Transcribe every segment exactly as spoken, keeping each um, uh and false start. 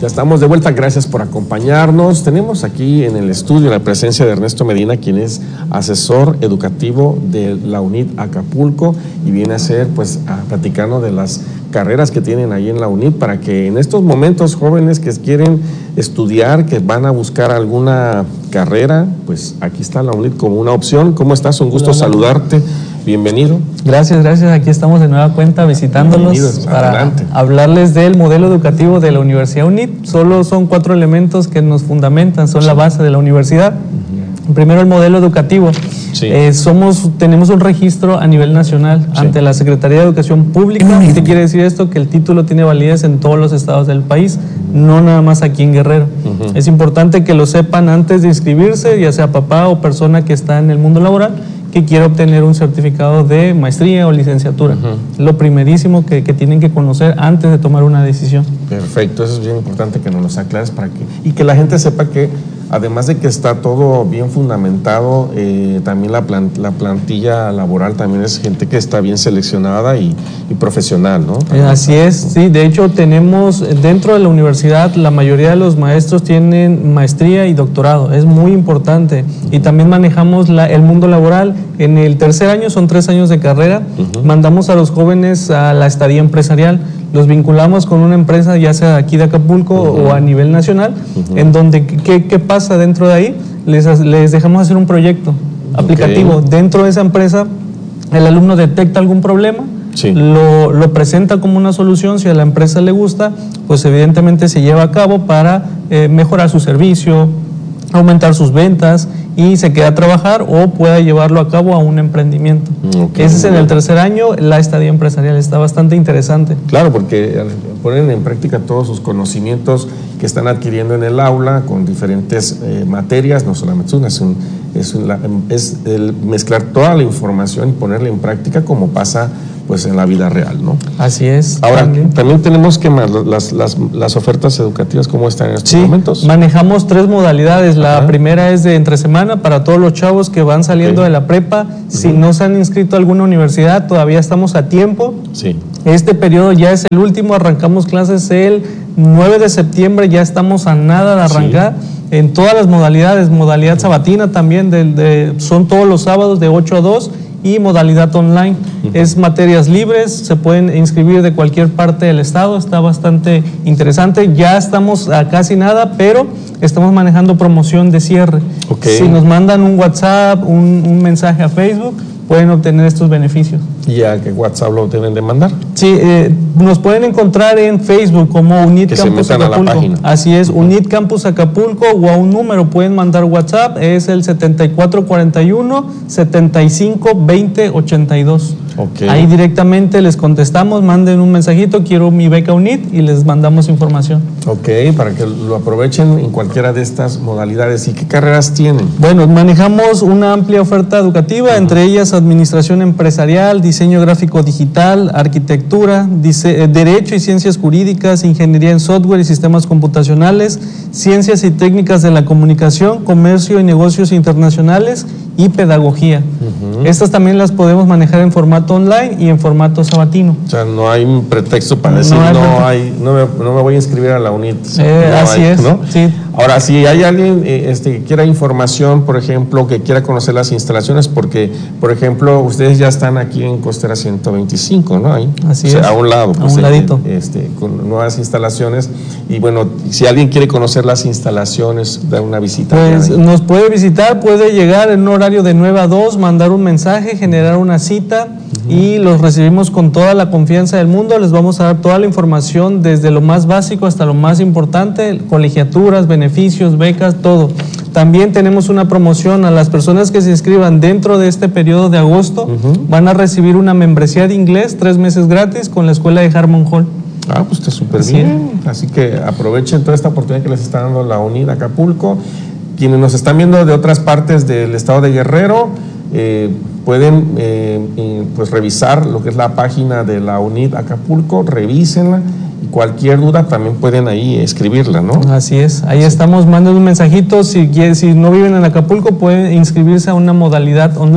Ya estamos de vuelta, gracias por acompañarnos. Tenemos aquí en el estudio la presencia de Ernesto Medina, quien es asesor educativo de la U N I T Acapulco y viene a ser, pues, a platicarnos de las carreras que tienen ahí en la U N I T para que en estos momentos jóvenes que quieren estudiar, que van a buscar alguna carrera, pues aquí está la U N I T como una opción. ¿Cómo estás? Un gusto Hola, saludarte. Bienvenido. Gracias, gracias. Aquí estamos de nueva cuenta visitándolos para Adelante. hablarles del modelo educativo de la Universidad U N I T. Solo son cuatro elementos que nos fundamentan, son sí. la base de la universidad. Uh-huh. Primero, el modelo educativo. Sí. Eh, somos, tenemos un registro a nivel nacional sí. ante la Secretaría de Educación Pública. ¿Qué quiere decir esto? Que el título tiene validez en todos los estados del país, no nada más aquí en Guerrero. Uh-huh. Es importante que lo sepan antes de inscribirse, ya sea papá o persona que está en el mundo laboral, que quiere obtener un certificado de maestría o licenciatura. Uh-huh. Lo primerísimo que, que tienen que conocer antes de tomar una decisión. Perfecto, eso es bien importante que nos lo aclares para que, y que la gente sepa que además de que está todo bien fundamentado, eh, también la, plan, la plantilla laboral también es gente que está bien seleccionada y, y profesional, ¿no? Eh, así es, sí. De hecho, tenemos dentro de la universidad, la mayoría de los maestros tienen maestría y doctorado. Es muy importante. Uh-huh. Y también manejamos la, el mundo laboral. En el tercer año, son tres años de carrera, uh-huh. mandamos a los jóvenes a la estadía empresarial. Los vinculamos con una empresa, ya sea aquí de Acapulco uh-huh. o a nivel nacional, uh-huh. en donde, ¿qué, qué pasa dentro de ahí? Les, les dejamos hacer un proyecto aplicativo. Okay. Dentro de esa empresa, el alumno detecta algún problema, sí. lo, lo presenta como una solución. Si a la empresa le gusta, pues evidentemente se lleva a cabo para eh, mejorar su servicio, aumentar sus ventas y se queda a trabajar o pueda llevarlo a cabo a un emprendimiento. Okay, Ese es en el tercer año, la estadía empresarial está bastante interesante. Claro, porque ponen en práctica todos sus conocimientos que están adquiriendo en el aula con diferentes eh, materias, no solamente una, es, un, es, una, es el mezclar toda la información y ponerla en práctica como pasa pues en la vida real, ¿no? Así es. Ahora, también, también tenemos que más las, las, las ofertas educativas, ¿cómo están en estos sí, momentos? Manejamos tres modalidades. La Ajá. primera es de entre semana para todos los chavos que van saliendo okay. de la prepa. Uh-huh. Si no se han inscrito a alguna universidad, todavía estamos a tiempo. Sí. Este periodo ya es el último, arrancamos clases el nueve de septiembre, ya estamos a nada de arrancar. Sí. En todas las modalidades, modalidad sabatina también, de, de, son todos los sábados de ocho a dos. Y modalidad online, uh-huh. es materias libres, se pueden inscribir de cualquier parte del estado, está bastante interesante. Ya estamos a casi nada, pero estamos manejando promoción de cierre. Okay. Si nos mandan un WhatsApp, un, un mensaje a Facebook, pueden obtener estos beneficios. ¿Y a qué WhatsApp lo deben de mandar? Sí, eh, nos pueden encontrar en Facebook como U N I T que Campus se metan Acapulco. A la página. Así es, uh-huh. U N I T Campus Acapulco, o a un número pueden mandar WhatsApp, es el setenta y cuatro cuarenta y uno, setenta y cinco veinte ochenta y dos. Okay. Ahí directamente les contestamos, manden un mensajito, quiero mi beca U N I T, y les mandamos información. Ok, para que lo aprovechen en cualquiera de estas modalidades. ¿Y qué carreras tienen? Bueno, manejamos una amplia oferta educativa, uh-huh. entre ellas administración empresarial, diseño gráfico digital, arquitectura, dice, derecho y ciencias jurídicas, ingeniería en software y sistemas computacionales, ciencias y técnicas de la comunicación, comercio y negocios internacionales y pedagogía. Uh-huh. Estas también las podemos manejar en formato online y en formato sabatino. O sea, no hay un pretexto para decir, no, hay no, hay, no, me, no me voy a inscribir a la U N I T. Eh, no así hay, es, ¿no? sí. Ahora, si hay alguien eh, este, que quiera información, por ejemplo, que quiera conocer las instalaciones, porque, por ejemplo, ustedes ya están aquí en Costera ciento veinticinco, ¿no? Ahí, así o sea, es. A un lado. Pues, a un ladito. Este, con nuevas instalaciones. Y bueno, si alguien quiere conocer las instalaciones, dar una visita. Pues nos puede visitar, puede llegar en un horario de nueve a dos, mandar un mensaje, generar una cita, uh-huh. y los recibimos con toda la confianza del mundo. Les vamos a dar toda la información desde lo más básico hasta lo más importante, colegiaturas, beneficios, becas, todo. También tenemos una promoción a las personas que se inscriban dentro de este periodo de agosto, uh-huh. van a recibir una membresía de inglés, tres meses gratis con la escuela de Harmon Hall. Ah, pues está súper bien. Así que aprovechen toda esta oportunidad que les está dando la U N I T Acapulco. Quienes nos están viendo de otras partes del estado de Guerrero, eh, pueden eh, eh, pues revisar lo que es la página de la U N I T Acapulco, revísenla y cualquier duda también pueden ahí escribirla, ¿no? Así es, ahí sí. estamos, manden un mensajito, si, si no viven en Acapulco pueden inscribirse a una modalidad online,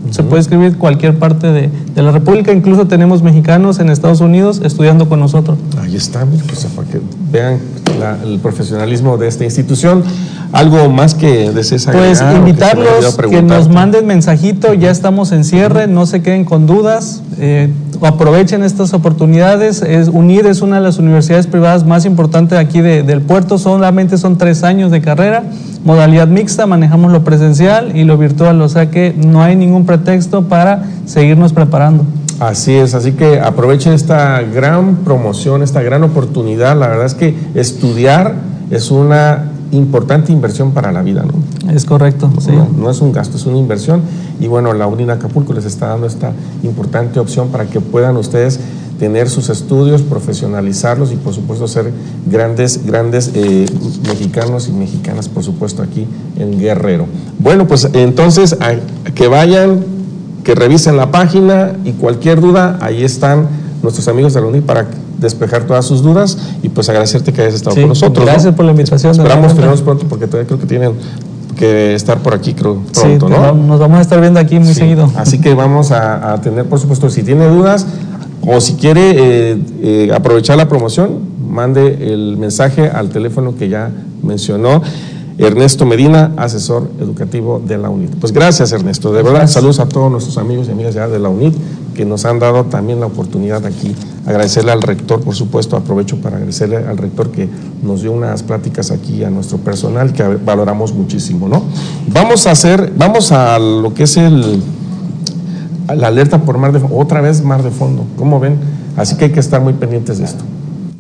Uh-huh. Se puede escribir cualquier parte de, de la República, incluso tenemos mexicanos en Estados Unidos estudiando con nosotros. Ahí está, pues, para que vean la, el profesionalismo de esta institución. ¿Algo más que desees agregar? Pues invitarlos que, que nos manden mensajito, ya estamos en cierre, no se queden con dudas, eh, aprovechen estas oportunidades. Es, UNID es una de las universidades privadas más importantes aquí de, del puerto, solamente son tres años de carrera, modalidad mixta, manejamos lo presencial y lo virtual, o sea que no hay ningún pretexto para seguirnos preparando. Así es, así que aprovechen esta gran promoción, esta gran oportunidad. La verdad es que estudiar es una importante inversión para la vida, ¿no? Es correcto, sí. No, no es un gasto, es una inversión. Y bueno, la UNID Acapulco les está dando esta importante opción para que puedan ustedes tener sus estudios, profesionalizarlos y por supuesto ser grandes, grandes eh, mexicanos y mexicanas, por supuesto, aquí en Guerrero. Bueno, pues entonces a, a que vayan, que revisen la página y cualquier duda, ahí están nuestros amigos de la UNID para despejar todas sus dudas y pues agradecerte que hayas estado sí, con nosotros. Gracias, ¿no? Por la invitación. Esperamos tenerlos pronto porque todavía creo que tienen que estar por aquí creo, pronto, sí, ¿no? Nos vamos a estar viendo aquí muy sí, seguido. Así que vamos a, a tener, por supuesto, si tiene dudas o si quiere eh, eh, aprovechar la promoción, mande el mensaje al teléfono que ya mencionó Ernesto Medina, asesor educativo de la UNID. Pues gracias, Ernesto. De verdad, gracias. Saludos a todos nuestros amigos y amigas ya de la UNID que nos han dado también la oportunidad aquí. Agradecerle al rector, por supuesto, aprovecho para agradecerle al rector que nos dio unas pláticas aquí a nuestro personal que valoramos muchísimo, ¿no? Vamos a hacer, vamos a lo que es el la alerta por mar de fondo, otra vez mar de fondo, ¿cómo ven? Así que hay que estar muy pendientes de esto.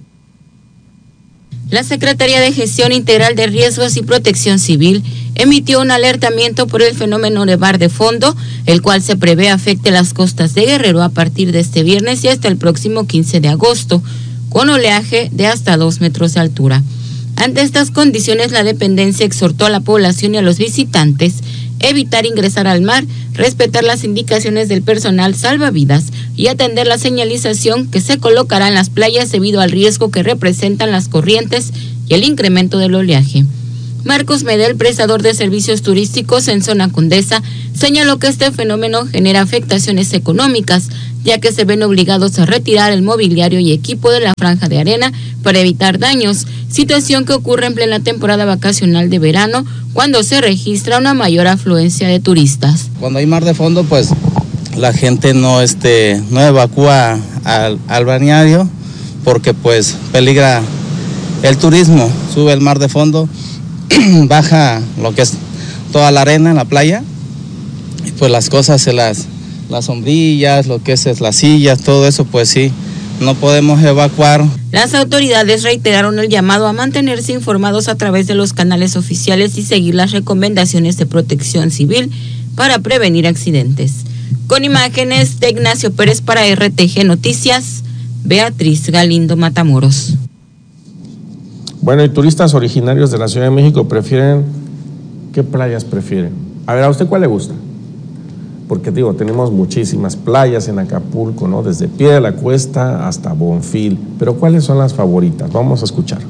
La Secretaría de Gestión Integral de Riesgos y Protección Civil emitió un alertamiento por el fenómeno de mar de fondo, el cual se prevé afecte las costas de Guerrero a partir de este viernes y hasta el próximo quince de agosto, con oleaje de hasta dos metros de altura. Ante estas condiciones, la dependencia exhortó a la población y a los visitantes evitar ingresar al mar, respetar las indicaciones del personal salvavidas y atender la señalización que se colocará en las playas debido al riesgo que representan las corrientes y el incremento del oleaje. Marcos Medel, prestador de servicios turísticos en Zona Condesa, señaló que este fenómeno genera afectaciones económicas, ya que se ven obligados a retirar el mobiliario y equipo de la franja de arena para evitar daños, situación que ocurre en plena temporada vacacional de verano, cuando se registra una mayor afluencia de turistas. Cuando hay mar de fondo, pues la gente no, este, no evacúa al, al balneario porque pues peligra el turismo, sube el mar de fondo, baja lo que es toda la arena en la playa y pues las cosas se las, las sombrillas, lo que es, es las sillas, todo eso pues sí, no podemos evacuar. Las autoridades reiteraron el llamado a mantenerse informados a través de los canales oficiales y seguir las recomendaciones de protección civil para prevenir accidentes. Con imágenes de Ignacio Pérez para R T G Noticias, Beatriz Galindo Matamoros. Bueno, y turistas originarios de la Ciudad de México prefieren, ¿qué playas prefieren? A ver, ¿a usted cuál le gusta? Porque digo, tenemos muchísimas playas en Acapulco, ¿no? Desde Pie de la Cuesta hasta Bonfil, pero ¿cuáles son las favoritas? Vamos a escuchar.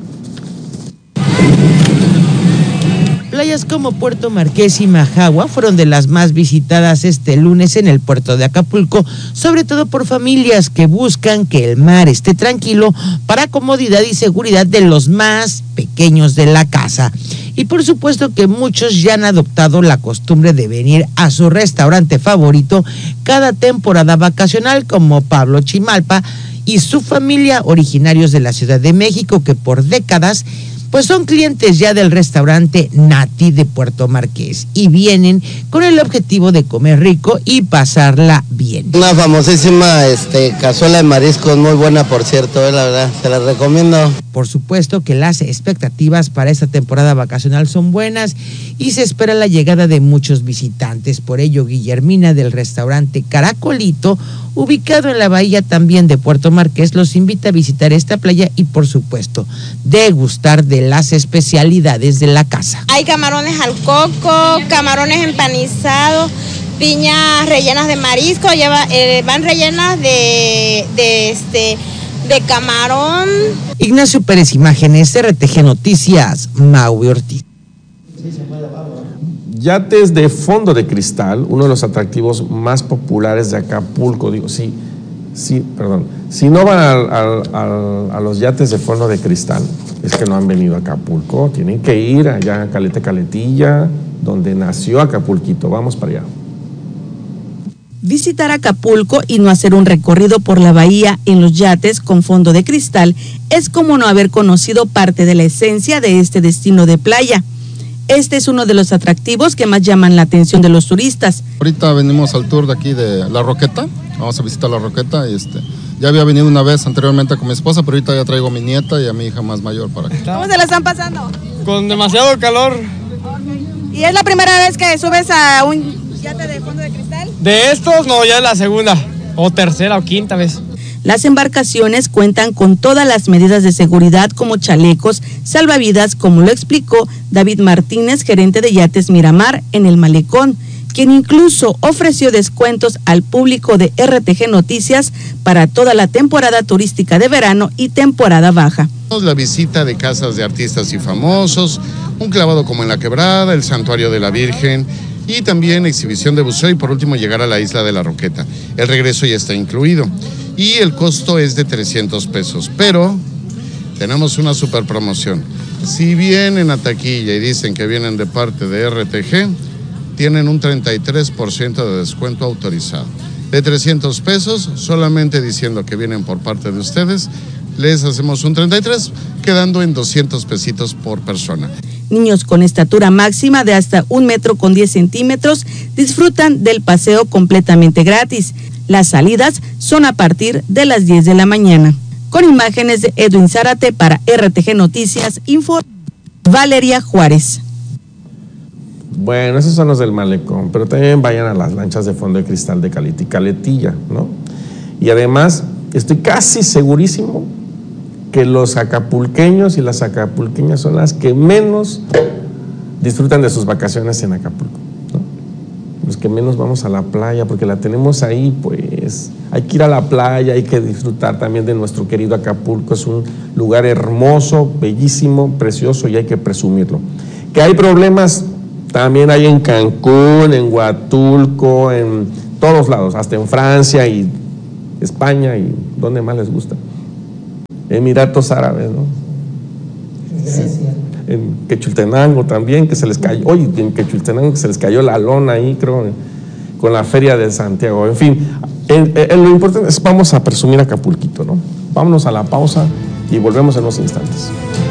Playas como Puerto Marqués y Majagua fueron de las más visitadas este lunes en el puerto de Acapulco, sobre todo por familias que buscan que el mar esté tranquilo para comodidad y seguridad de los más pequeños de la casa. Y por supuesto que muchos ya han adoptado la costumbre de venir a su restaurante favorito cada temporada vacacional, como Pablo Chimalpa y su familia, originarios de la Ciudad de México, que por décadas pues son clientes ya del restaurante Nati de Puerto Marqués y vienen con el objetivo de comer rico y pasarla bien. Una famosísima este, cazuela de mariscos, muy buena por cierto, la verdad, se la recomiendo. Por supuesto que las expectativas para esta temporada vacacional son buenas y se espera la llegada de muchos visitantes. Por ello, Guillermina del restaurante Caracolito, ubicado en la bahía también de Puerto Marqués, los invita a visitar esta playa y por supuesto degustar de las especialidades de la casa. Hay camarones al coco, camarones empanizados, piñas rellenas de marisco, lleva, eh, van rellenas de, de este de camarón. Ignacio Pérez, imágenes, R T G Noticias, Maui Ortiz. Yates de fondo de cristal, uno de los atractivos más populares de Acapulco. Digo, sí, sí, perdón. Si no van al, al, al, a los yates de fondo de cristal, es que no han venido a Acapulco. Tienen que ir allá a Caleta Caletilla, donde nació Acapulquito. Vamos para allá. Visitar Acapulco y no hacer un recorrido por la bahía en los yates con fondo de cristal es como no haber conocido parte de la esencia de este destino de playa. Este es uno de los atractivos que más llaman la atención de los turistas. Ahorita venimos al tour de aquí de La Roqueta, vamos a visitar La Roqueta. Y este, ya había venido una vez anteriormente con mi esposa, pero ahorita ya traigo a mi nieta y a mi hija más mayor para acá. ¿Cómo se la están pasando? Con demasiado calor. Okay. ¿Y es la primera vez que subes a un yate de fondo de cristal? De estos no, ya es la segunda, o tercera o quinta vez. Las embarcaciones cuentan con todas las medidas de seguridad como chalecos, salvavidas, como lo explicó David Martínez, gerente de Yates Miramar en el Malecón, quien incluso ofreció descuentos al público de R T G Noticias para toda la temporada turística de verano y temporada baja. La visita de casas de artistas y famosos, un clavado como en La Quebrada, el Santuario de la Virgen y también exhibición de buceo y por último llegar a la isla de La Roqueta. El regreso ya está incluido y el costo es de trescientos pesos, pero tenemos una super promoción. Si vienen a taquilla y dicen que vienen de parte de R T G, tienen un treinta y tres por ciento de descuento autorizado. De trescientos pesos, solamente diciendo que vienen por parte de ustedes, les hacemos un treinta y tres, quedando en doscientos pesitos por persona. Niños con estatura máxima de hasta un metro con diez centímetros disfrutan del paseo completamente gratis. Las salidas son a partir de las diez de la mañana. Con imágenes de Edwin Zárate para R T G Noticias, info Valeria Juárez. Bueno, esos son los del Malecón, pero también vayan a las lanchas de fondo de cristal de Caleta y Caletilla, ¿no? Y además, estoy casi segurísimo que los acapulqueños y las acapulqueñas son las que menos disfrutan de sus vacaciones en Acapulco, ¿no? Los que menos vamos a la playa, porque la tenemos ahí, pues hay que ir a la playa, hay que disfrutar también de nuestro querido Acapulco. Es un lugar hermoso, bellísimo, precioso y hay que presumirlo. Que hay problemas, también hay en Cancún, en Huatulco, en todos lados, hasta en Francia y España y donde más les gusta. Emiratos Árabes, ¿no? En Quechultenango también, que se les cayó, oye, en Quechultenango que se les cayó la lona ahí, creo, con la feria de Santiago. En fin, en, en, lo importante es vamos a presumir Acapulquito, ¿no? Vámonos a la pausa y volvemos en unos instantes.